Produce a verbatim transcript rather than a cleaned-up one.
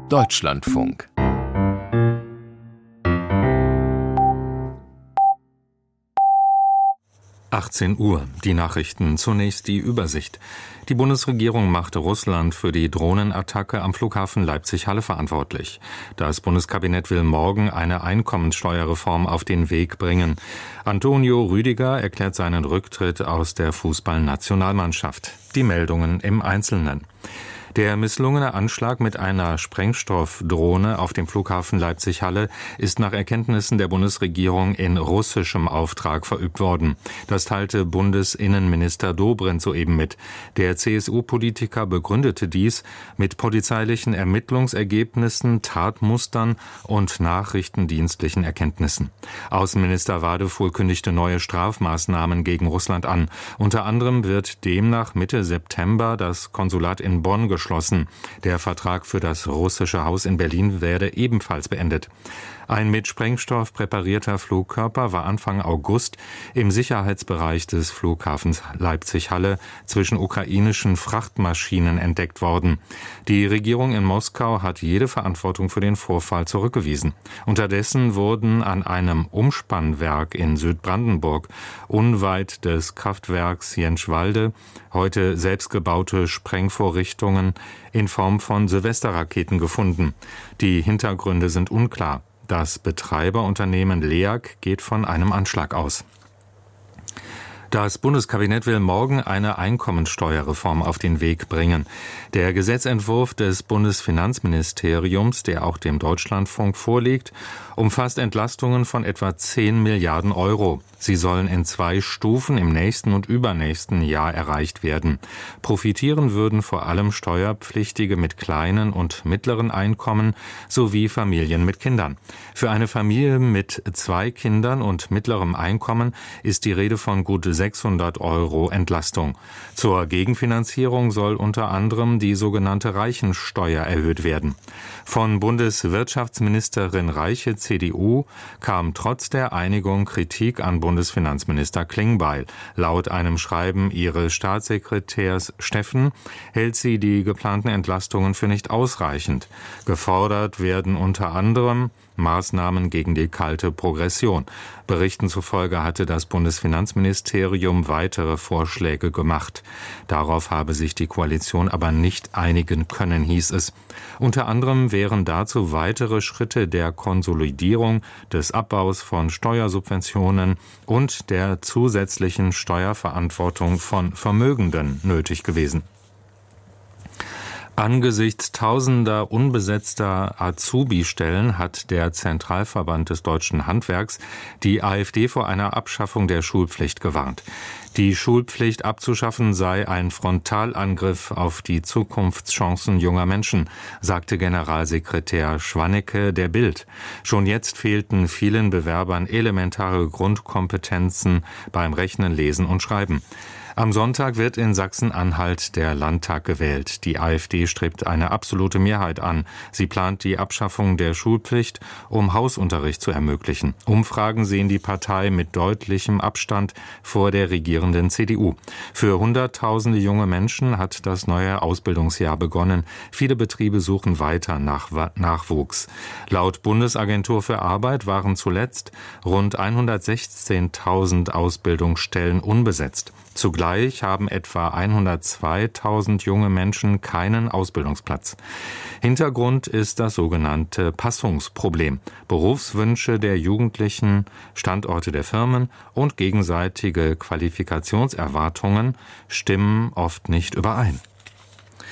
Deutschlandfunk. achtzehn Uhr, die Nachrichten. Zunächst die Übersicht. Die Bundesregierung machte Russland für die Drohnenattacke am Flughafen Leipzig-Halle verantwortlich. Das Bundeskabinett will morgen eine Einkommensteuerreform auf den Weg bringen. Antonio Rüdiger erklärt seinen Rücktritt aus der Fußballnationalmannschaft. Die Meldungen im Einzelnen. Der misslungene Anschlag mit einer Sprengstoffdrohne auf dem Flughafen Leipzig-Halle ist nach Erkenntnissen der Bundesregierung in russischem Auftrag verübt worden. Das teilte Bundesinnenminister Dobrindt soeben mit. Der C S U-Politiker begründete dies mit polizeilichen Ermittlungsergebnissen, Tatmustern und nachrichtendienstlichen Erkenntnissen. Außenminister Wadefuhl kündigte neue Strafmaßnahmen gegen Russland an. Unter anderem wird demnach Mitte September das Konsulat in Bonn geschlossen. Der Vertrag für das russische Haus in Berlin werde ebenfalls beendet. Ein mit Sprengstoff präparierter Flugkörper war Anfang August im Sicherheitsbereich des Flughafens Leipzig-Halle zwischen ukrainischen Frachtmaschinen entdeckt worden. Die Regierung in Moskau hat jede Verantwortung für den Vorfall zurückgewiesen. Unterdessen wurden an einem Umspannwerk in Südbrandenburg, unweit des Kraftwerks Jenschwalde, heute selbstgebaute Sprengvorrichtungen in Form von Silvesterraketen gefunden. Die Hintergründe sind unklar. Das Betreiberunternehmen LEAG geht von einem Anschlag aus. Das Bundeskabinett will morgen eine Einkommensteuerreform auf den Weg bringen. Der Gesetzentwurf des Bundesfinanzministeriums, der auch dem Deutschlandfunk vorliegt, umfasst Entlastungen von etwa zehn Milliarden Euro. Sie sollen in zwei Stufen im nächsten und übernächsten Jahr erreicht werden. Profitieren würden vor allem Steuerpflichtige mit kleinen und mittleren Einkommen sowie Familien mit Kindern. Für eine Familie mit zwei Kindern und mittlerem Einkommen ist die Rede von gut sechshundert Euro Entlastung. Zur Gegenfinanzierung soll unter anderem die sogenannte Reichensteuer erhöht werden. Von Bundeswirtschaftsministerin Reiche, C D U, kam trotz der Einigung Kritik an Bundesfinanzminister Klingbeil. Laut einem Schreiben ihres Staatssekretärs Steffen hält sie die geplanten Entlastungen für nicht ausreichend. Gefordert werden unter anderem Maßnahmen gegen die kalte Progression. Berichten zufolge hatte das Bundesfinanzministerium weitere Vorschläge gemacht. Darauf habe sich die Koalition aber nicht einigen können, hieß es. Unter anderem wären dazu weitere Schritte der Konsolidierung, des Abbaus von Steuersubventionen und der zusätzlichen Steuerverantwortung von Vermögenden nötig gewesen. Angesichts tausender unbesetzter Azubi-Stellen hat der Zentralverband des deutschen Handwerks die AfD vor einer Abschaffung der Schulpflicht gewarnt. Die Schulpflicht abzuschaffen sei ein Frontalangriff auf die Zukunftschancen junger Menschen, sagte Generalsekretär Schwannecke der Bild. Schon jetzt fehlten vielen Bewerbern elementare Grundkompetenzen beim Rechnen, Lesen und Schreiben. Am Sonntag wird in Sachsen-Anhalt der Landtag gewählt. Die AfD strebt eine absolute Mehrheit an. Sie plant die Abschaffung der Schulpflicht, um Hausunterricht zu ermöglichen. Umfragen sehen die Partei mit deutlichem Abstand vor der regierenden C D U. Für Hunderttausende junge Menschen hat das neue Ausbildungsjahr begonnen. Viele Betriebe suchen weiter nach Nachwuchs. Laut Bundesagentur für Arbeit waren zuletzt rund hundertsechzehntausend Ausbildungsstellen unbesetzt. Zugleich haben etwa hundertzweitausend junge Menschen keinen Ausbildungsplatz. Hintergrund ist das sogenannte Passungsproblem. Berufswünsche der Jugendlichen, Standorte der Firmen und gegenseitige Qualifikationserwartungen stimmen oft nicht überein.